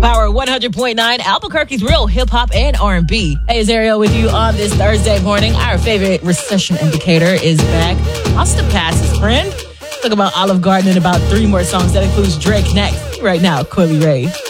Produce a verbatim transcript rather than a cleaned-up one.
Power one hundred point nine, Albuquerque's real hip-hop and R and B. Hey, it's Ariel with you on this Thursday morning. Our favorite recession indicator is back. What's the passes, friend? Talk about Olive Garden and about three more songs. That includes Drake next. Right now, Coily Ray.